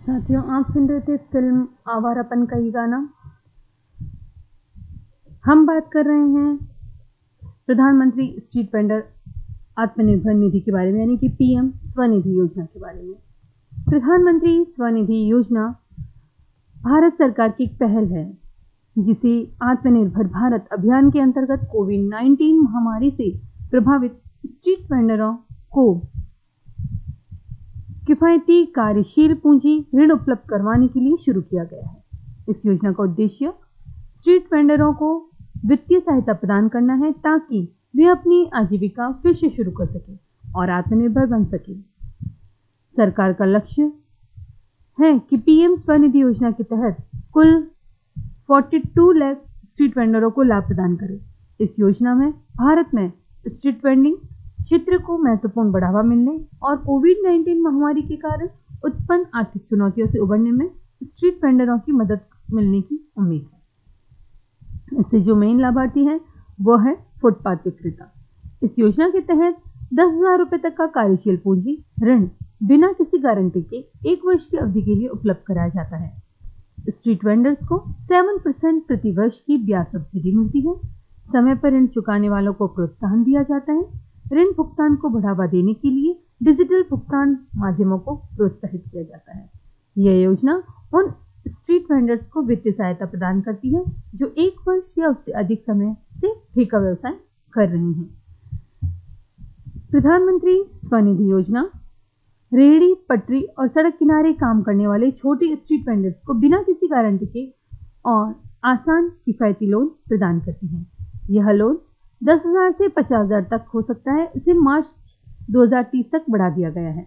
साथियों, आप सुन रहे थे फिल्म आवारापन का ये गाना। हम बात कर रहे हैं प्रधानमंत्री स्ट्रीट वेंडर आत्मनिर्भर निधि के बारे में, यानी कि पीएम स्वनिधि योजना के बारे में। प्रधानमंत्री स्वनिधि योजना भारत सरकार की एक पहल है, जिसे आत्मनिर्भर भारत अभियान के अंतर्गत कोविड-19 महामारी से प्रभावित स्ट्रीट वेंडरों को किफायती कार्यशील पूंजी ऋण उपलब्ध करवाने के लिए शुरू किया गया है। इस योजना का उद्देश्य स्ट्रीट वेंडरों को वित्तीय सहायता प्रदान करना है, ताकि वे अपनी आजीविका फिर से शुरू कर सकें और आत्मनिर्भर बन सकें। सरकार का लक्ष्य है कि पीएम स्वनिधि योजना के तहत कुल 42 लाख स्ट्रीट वेंडरों को लाभ प्रदान करें। इस योजना में भारत में स्ट्रीट वेंडिंग क्षेत्र को महत्वपूर्ण बढ़ावा मिलने और कोविड-19 महामारी के कारण उत्पन्न आर्थिक चुनौतियों से उबरने में स्ट्रीट वेंडरों की मदद मिलने की उम्मीद है। इससे जो मेन लाभार्थी हैं वो है फुटपाथ विक्रेता। इस योजना के तहत 10,000 रुपये तक का कार्यशील पूंजी ऋण बिना किसी गारंटी के 1 वर्ष की अवधि के लिए उपलब्ध कराया जाता है। स्ट्रीट वेंडर्स को 7% प्रति वर्ष की ब्याज सब्सिडी मिलती है। समय पर ऋण चुकाने वालों को प्रोत्साहन दिया जाता है। ऋण भुगतान को बढ़ावा देने के लिए डिजिटल भुगतान माध्यमों को प्रोत्साहित किया जाता है। यह योजना उन स्ट्रीट वेंडर्स को वित्तीय सहायता प्रदान करती है जो 1 वर्ष या उससे अधिक समय से ठेका व्यवसाय कर रहे हैं। प्रधानमंत्री स्वनिधि योजना रेहड़ी, पटरी और सड़क किनारे काम करने वाले छोटे स्ट्रीट वेंडर्स को बिना किसी गारंटी के और आसान किफायती लोन प्रदान करती है। यह लोन 10,000 से 50,000 तक हो सकता है। इसे मार्च 2030 तक बढ़ा दिया गया है।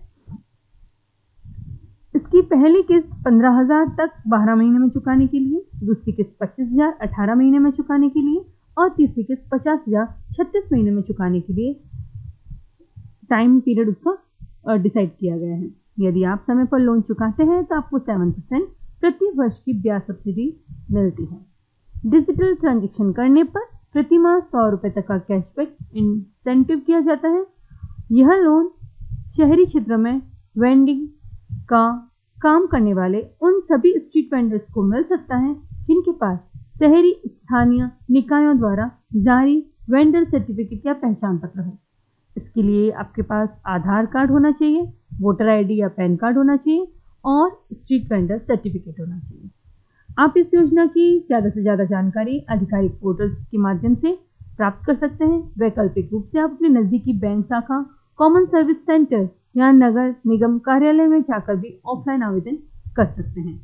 इसकी पहली किस्त 15,000 तक 12 महीने में चुकाने के लिए, दूसरी किस्त 25,000 18 महीने में चुकाने के लिए और तीसरी किस्त 50,000 36 महीने में चुकाने के लिए टाइम पीरियड उसका डिसाइड किया गया है। यदि आप समय पर लोन चुकाते हैं तो आपको 7% प्रति वर्ष की ब्याज सब्सिडी मिलती है। डिजिटल ट्रांजैक्शन करने पर प्रति माह 100 रुपये तक का कैशबैक इंसेंटिव किया जाता है। यह लोन शहरी क्षेत्रों में वेंडिंग का काम करने वाले उन सभी स्ट्रीट वेंडर्स को मिल सकता है जिनके पास शहरी स्थानीय निकायों द्वारा जारी वेंडर सर्टिफिकेट या पहचान पत्र हो। इसके लिए आपके पास आधार कार्ड होना चाहिए, वोटर आईडी या पैन कार्ड होना चाहिए और स्ट्रीट वेंडर सर्टिफिकेट होना चाहिए। आप इस योजना की ज़्यादा से ज़्यादा जानकारी आधिकारिक पोर्टल्स के माध्यम से प्राप्त कर सकते हैं। वैकल्पिक रूप से आप अपने नज़दीकी बैंक शाखा, कॉमन सर्विस सेंटर या नगर निगम कार्यालय में जाकर भी ऑफलाइन आवेदन कर सकते हैं।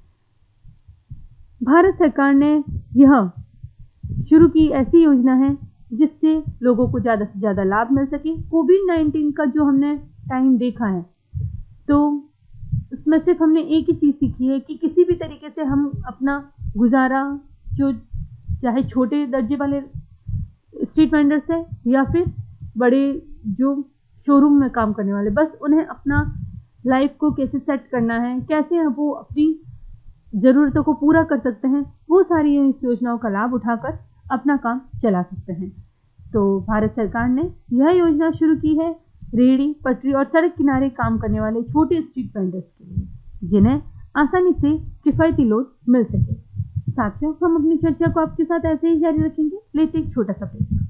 भारत सरकार ने यह शुरू की ऐसी योजना है जिससे लोगों को ज़्यादा से ज़्यादा लाभ मिल सके। कोविड-19 का जो हमने टाइम देखा है, तो उसमें सिर्फ हमने एक ही चीज़ सीखी है कि किसी भी तरीके से हम अपना गुजारा, जो चाहे छोटे दर्जे वाले स्ट्रीट वेंडर्स है या फिर बड़े जो शोरूम में काम करने वाले, बस उन्हें अपना लाइफ को कैसे सेट करना है, कैसे वो अपनी ज़रूरतों को पूरा कर सकते हैं, वो सारी इस योजनाओं का लाभ उठाकर अपना काम चला सकते हैं। तो भारत सरकार ने यह योजना शुरू की है रेहड़ी, पटरी और सड़क किनारे काम करने वाले छोटे स्ट्रीट वेंडर्स के लिए, जिन्हें आसानी से किफायती लोन मिल सके। साथियों, हम अपनी चर्चा को आपके साथ ऐसे ही जारी रखेंगे। लेते एक छोटा सा ब्रेक।